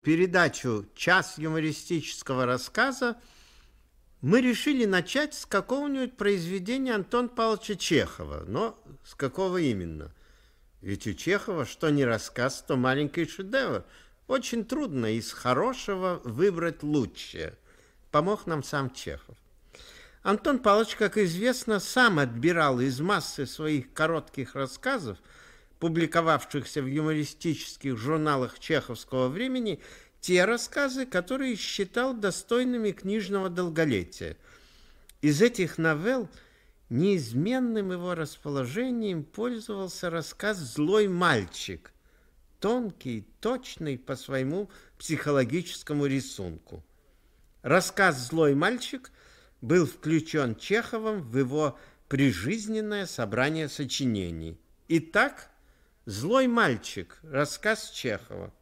Передачу «Час юмористического рассказа» мы решили начать с какого-нибудь произведения Антона Павловича Чехова. Но с какого именно? Ведь у Чехова что не рассказ, то маленький шедевр. Очень трудно из хорошего выбрать лучшее. Помог нам сам Чехов. Антон Павлович, как известно, сам отбирал из массы своих коротких рассказов, публиковавшихся в юмористических журналах чеховского времени, те рассказы, которые считал достойными книжного долголетия. Из этих новелл неизменным его расположением пользовался рассказ «Злой мальчик», тонкий, точный по своему психологическому рисунку. Рассказ «Злой мальчик» был включен Чеховым в его прижизненное собрание сочинений. Итак, «Злой мальчик», рассказ Чехова.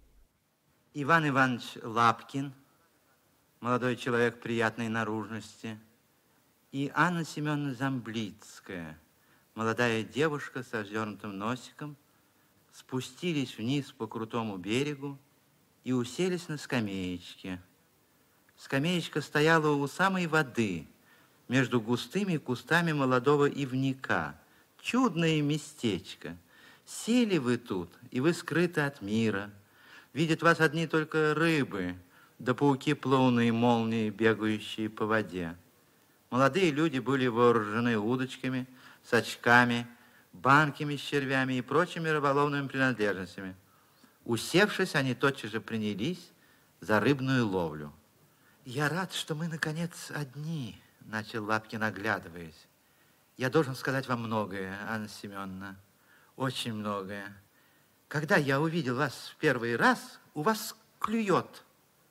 Иван Иванович Лапкин, молодой человек приятной наружности, и Анна Семеновна Замблицкая, молодая девушка со вздернутым носиком, спустились вниз по крутому берегу и уселись на скамеечке. Скамеечка стояла у самой воды, между густыми кустами молодого ивника. Чудное местечко. Сели вы тут, и вы скрыты от мира. Видят вас одни только рыбы, да пауки плавные молнии, бегающие по воде. Молодые люди были вооружены удочками, сачками, банками с червями и прочими рыболовными принадлежностями. Усевшись, они тотчас же принялись за рыбную ловлю. «Я рад, что мы, наконец, одни», — начал Лапкин, оглядываясь. «Я должен сказать вам многое, Анна Семеновна, очень многое. Когда я увидел вас в первый раз, у вас клюет.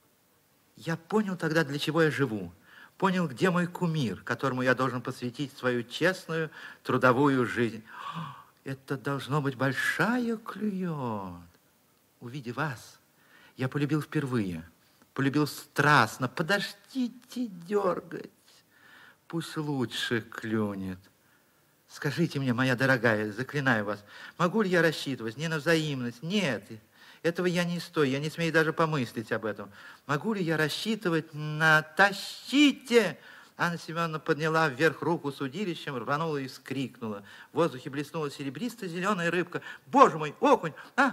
Я понял тогда, для чего я живу. Понял, где мой кумир, которому я должен посвятить свою честную трудовую жизнь. Это должно быть большая клюет. Увидев вас, я полюбил впервые. Полюбил страстно. Подождите дергать. Пусть лучше клюнет. Скажите мне, моя дорогая, заклинаю вас, могу ли я рассчитывать не на взаимность? Нет, этого я не стою, я не смею даже помыслить об этом. Могу ли я рассчитывать на... Тащите! Анна Семеновна подняла вверх руку с удилищем, рванула и вскрикнула. В воздухе блеснула серебристо-зеленая рыбка. Боже мой, окунь!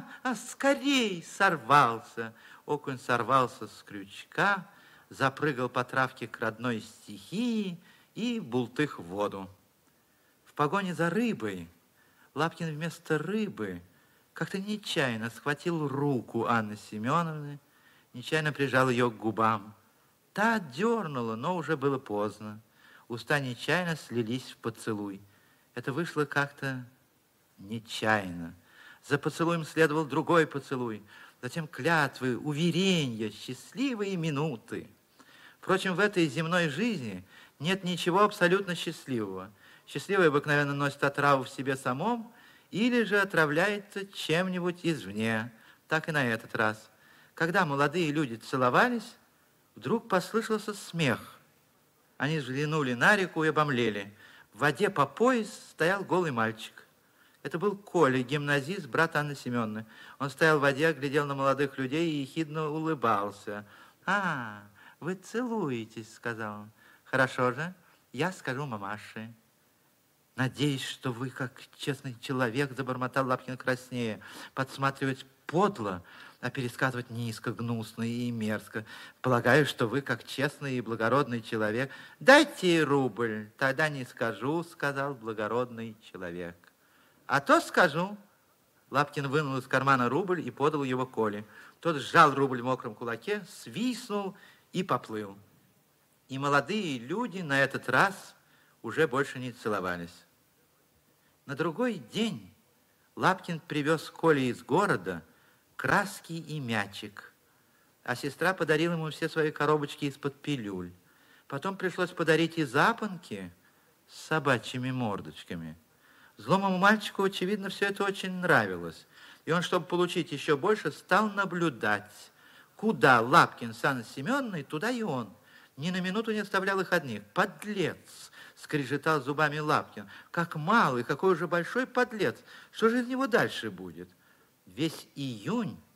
Скорей! Сорвался! Окунь сорвался с крючка, запрыгал по травке к родной стихии и бултых в воду. В погоне за рыбой Лапкин вместо рыбы как-то нечаянно схватил руку Анны Семеновны, нечаянно прижал ее к губам. Та дернула, но уже было поздно. Уста нечаянно слились в поцелуй. Это вышло как-то нечаянно. За поцелуем следовал другой поцелуй. Затем клятвы, уверения, счастливые минуты. Впрочем, в этой земной жизни нет ничего абсолютно счастливого. Счастливый обыкновенно носит отраву в себе самом или же отравляется чем-нибудь извне. Так и на этот раз. Когда молодые люди целовались, вдруг послышался смех. Они взглянули на реку и обомлели. В воде по пояс стоял голый мальчик. Это был Коля, гимназист, брат Анны Семеновны. Он стоял в воде, глядел на молодых людей и ехидно улыбался. «А, вы целуетесь», — сказал он. «Хорошо же, я скажу мамаше». «Надеюсь, что вы, как честный человек», — забормотал Лапкин краснее, «подсматривать подло, а пересказывать низко, гнусно и мерзко. Полагаю, что вы, как честный и благородный человек...» «Дайте рубль, тогда не скажу», — сказал благородный человек. «А то скажу». Лапкин вынул из кармана рубль и подал его Коле. Тот сжал рубль в мокром кулаке, свистнул и поплыл. И молодые люди на этот раз уже больше не целовались. На другой день Лапкин привез Коле из города краски и мячик, а сестра подарила ему все свои коробочки из-под пилюль. Потом пришлось подарить и запонки с собачьими мордочками. Злому мальчику, очевидно, все это очень нравилось. И он, чтобы получить еще больше, стал наблюдать. Куда Лапкин с Анной Семеновной, туда и он. Ни на минуту не оставлял их одних. «Подлец!» — скрежетал зубами Лапкин. «Как малый, какой уже большой подлец! Что же из него дальше будет?» Весь июнь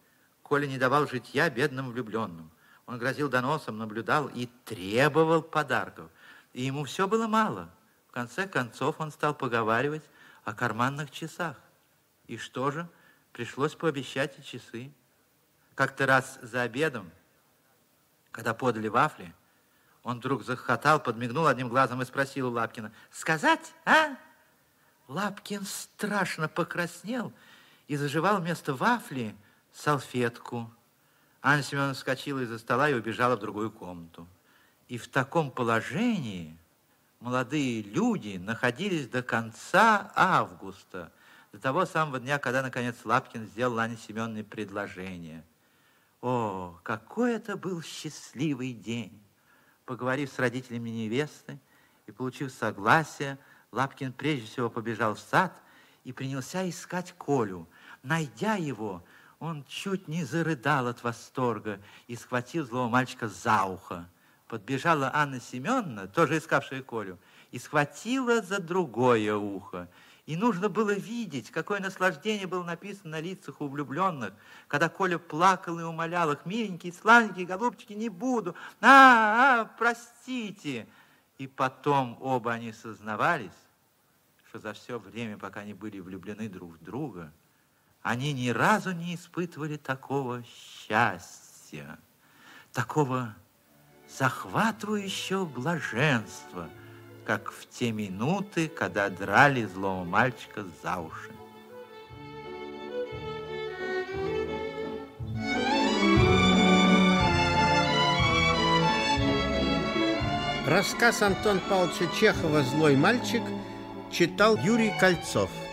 Коля не давал житья бедным влюбленным. Он грозил доносом, наблюдал и требовал подарков. И ему все было мало. В конце концов он стал поговаривать о карманных часах. И что же? Пришлось пообещать и часы. Как-то раз за обедом, когда подали вафли, он вдруг захохотал, подмигнул одним глазом и спросил у Лапкина: «Сказать, а?» Лапкин страшно покраснел и зажевал вместо вафли салфетку. Анна Семеновна вскочила из-за стола и убежала в другую комнату. И в таком положении молодые люди находились до конца августа, до того самого дня, когда, наконец, Лапкин сделал Анне Семеновне предложение. О, какой это был счастливый день! Поговорив с родителями невесты и получив согласие, Лапкин прежде всего побежал в сад и принялся искать Колю. Найдя его, он чуть не зарыдал от восторга и схватил злого мальчика за ухо. Подбежала Анна Семеновна, тоже искавшая Колю, и схватила за другое ухо. И нужно было видеть, какое наслаждение было написано на лицах у влюбленных, когда Коля плакал и умолял их: «Миленькие, сладенькие, голубчики, не буду, простите». И потом оба они сознавались, что за все время, пока они были влюблены друг в друга, они ни разу не испытывали такого счастья, такого захватывающего блаженства, как в те минуты, когда драли злого мальчика за уши. Рассказ Антона Павловича Чехова «Злой мальчик» читал Юрий Кольцов.